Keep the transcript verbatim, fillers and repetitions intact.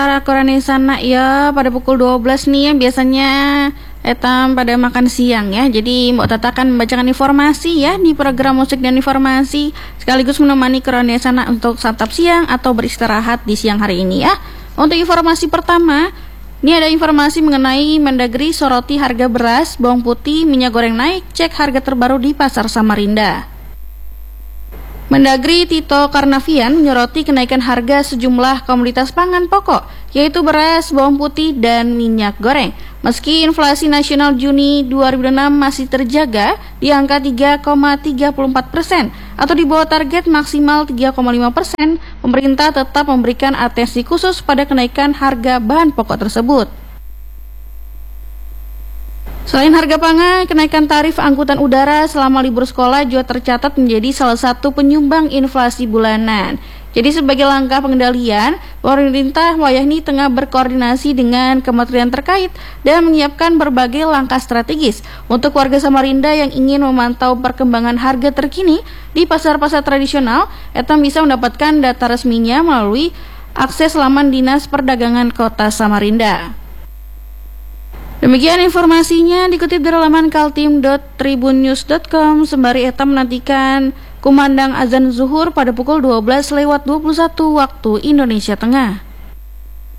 Para Koreani sana ya pada pukul dua belas nih ya biasanya etam pada makan siang ya. Jadi Mbak Tata akan membacakan informasi ya di program musik dan informasi sekaligus menemani Koreani sana untuk santap siang atau beristirahat di siang hari ini ya. Untuk informasi pertama, ini ada informasi mengenai Mendagri soroti harga beras, bawang putih, minyak goreng naik, cek harga terbaru di Pasar Samarinda. Mendagri Tito Karnavian menyoroti kenaikan harga sejumlah komoditas pangan pokok, yaitu beras, bawang putih, dan minyak goreng. Meski inflasi nasional Juni dua ribu enam masih terjaga di angka tiga koma tiga empat persen atau di bawah target maksimal tiga koma lima persen, pemerintah tetap memberikan atensi khusus pada kenaikan harga bahan pokok tersebut. Selain harga pangan, kenaikan tarif angkutan udara selama libur sekolah juga tercatat menjadi salah satu penyumbang inflasi bulanan. Jadi sebagai langkah pengendalian, pemerintah wayahni tengah berkoordinasi dengan kementerian terkait dan menyiapkan berbagai langkah strategis untuk warga Samarinda yang ingin memantau perkembangan harga terkini di pasar-pasar tradisional. Etam bisa mendapatkan data resminya melalui akses laman Dinas Perdagangan Kota Samarinda. Demikian informasinya dikutip dari laman kaltim dot tribunnews dot com. Sembari etam menantikan kumandang azan zuhur pada pukul dua belas lewat dua puluh satu waktu Indonesia Tengah.